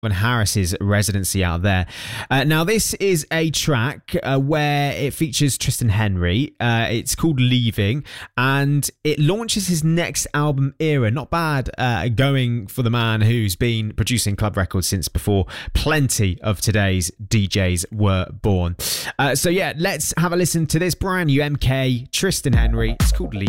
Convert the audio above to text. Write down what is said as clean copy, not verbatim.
Harris's residency out there. Now, this is a track where it features Tristan Henry. It's called Leaving, and it launches his next album, Era. Not bad going for the man who's been producing club records since before plenty of today's DJs were born. So yeah, let's have a listen to this brand new MK, Tristan Henry. It's called Leaving.